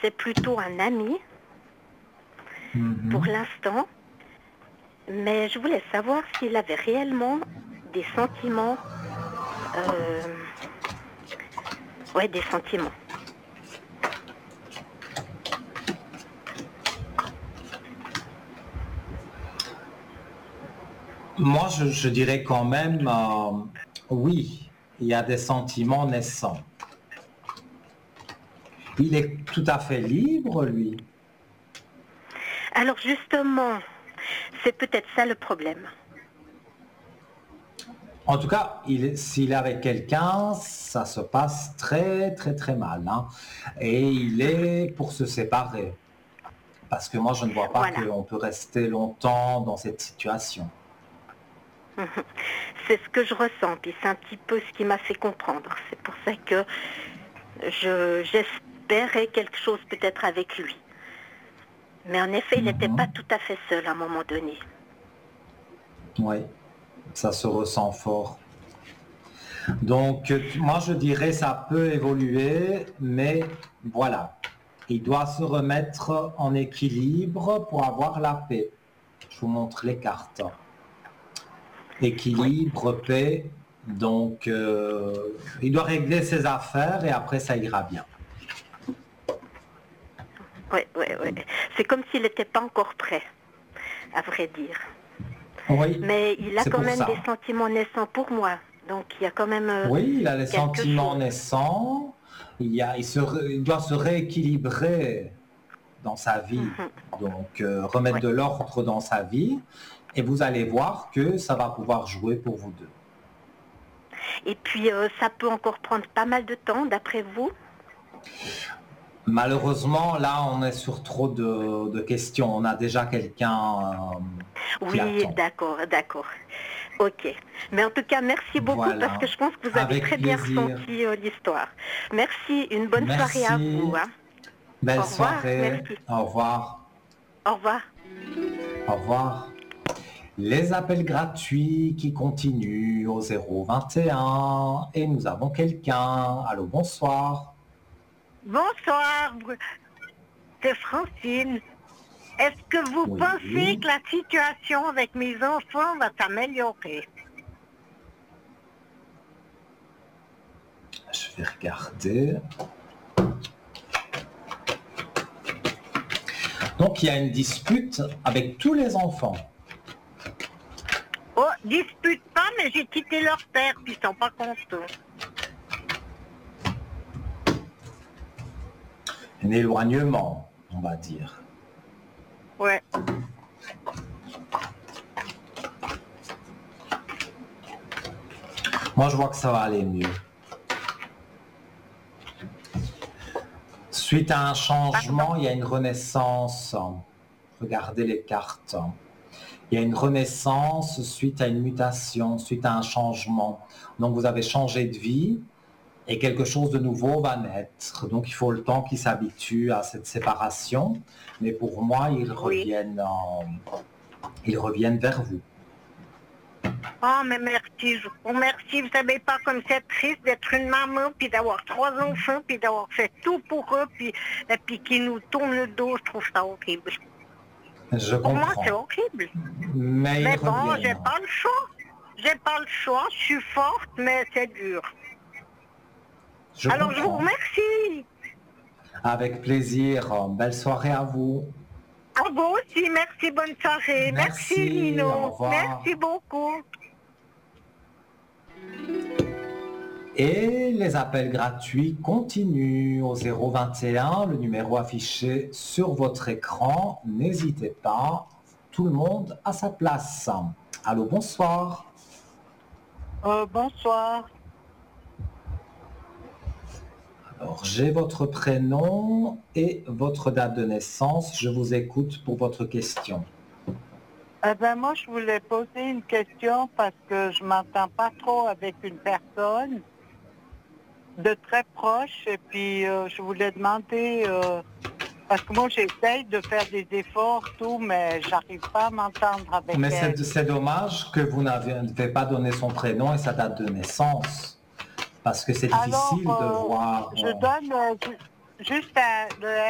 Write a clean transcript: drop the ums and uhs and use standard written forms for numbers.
c'est plutôt un ami pour l'instant. Mais je voulais savoir s'il avait réellement des sentiments. Ouais, des sentiments. Moi, je dirais quand même, oui, il y a des sentiments naissants. Il est tout à fait libre, lui. Alors justement, c'est peut-être ça le problème. En tout cas, s'il est avec quelqu'un, ça se passe très très très mal, hein. Et il est pour se séparer. Parce que moi, je ne vois pas Voilà. qu'on peut rester longtemps dans cette situation. C'est ce que je ressens, puis c'est un petit peu ce qui m'a fait comprendre. C'est pour ça que j'espérais quelque chose peut-être avec lui. Mais en effet, il n'était pas tout à fait seul à un moment donné. Oui, ça se ressent fort. Donc, moi, je dirais ça peut évoluer, mais voilà. Il doit se remettre en équilibre pour avoir la paix. Je vous montre les cartes. Équilibre, paix. Donc, il doit régler ses affaires et après, ça ira bien. Oui. C'est comme s'il n'était pas encore prêt, à vrai dire. Oui, mais il a c'est quand pour même ça. des sentiments naissants pour moi. Donc il y a quand même Oui, il a les quelque sentiments chose. naissants. Il doit se rééquilibrer dans sa vie. Donc, remettre Ouais. de l'ordre dans sa vie. Et vous allez voir que ça va pouvoir jouer pour vous deux. Et puis ça peut encore prendre pas mal de temps, d'après vous? Malheureusement, là, on est sur trop de questions. On a déjà quelqu'un qui Oui, attend. d'accord. Ok. Mais en tout cas, merci beaucoup parce que Voilà. je pense que vous avez Avec très bien plaisir. ressenti l'histoire. Merci, une bonne soirée à Merci. vous. Hein. Belle Au revoir, soirée. merci. Au revoir. Au revoir. Au revoir. Les appels gratuits qui continuent au 021 et nous avons quelqu'un. Allô, bonsoir. Bonsoir, c'est Francine. Est-ce que vous Oui. pensez que la situation avec mes enfants va s'améliorer? Je vais regarder. Donc il y a une dispute avec tous les enfants. Oh, dispute pas, mais j'ai quitté leur père, puis ils sont pas contents. Un éloignement, on va dire. Ouais. Moi, je vois que ça va aller mieux. Suite à un changement, il y a une renaissance. Regardez les cartes. Il y a une renaissance suite à une mutation, suite à un changement. Donc, vous avez changé de vie et quelque chose de nouveau va naître. Donc, il faut le temps qu'ils s'habituent à cette séparation. Mais pour moi, ils reviennent vers vous. Oh, mais merci, je vous remercie. Vous savez pas comme c'est triste d'être une maman, puis d'avoir 3 enfants, puis d'avoir fait tout pour eux, et puis qu'ils nous tournent le dos. Je trouve ça horrible. Je Pour moi, c'est comprends. horrible. Mais ils bon, reviennent. j'ai pas le choix. J'ai pas le choix. Je suis forte, mais c'est dur. Alors, je vous remercie. Avec plaisir. Belle soirée à vous. À vous aussi, merci, bonne soirée. Merci Lino. Au revoir. Merci beaucoup. Et les appels gratuits continuent au 021, le numéro affiché sur votre écran. N'hésitez pas, tout le monde à sa place. Allô, bonsoir. Bonsoir. Alors, j'ai votre prénom et votre date de naissance. Je vous écoute pour votre question. Moi, je voulais poser une question parce que je m'entends pas trop avec une personne de très proche. Et puis, je voulais demander, parce que moi, j'essaye de faire des efforts, tout, mais j'arrive pas à m'entendre avec Mais elle. c'est dommage que vous n'avez pas donné son prénom et sa date de naissance. Parce que c'est difficile de voir. Je donne juste le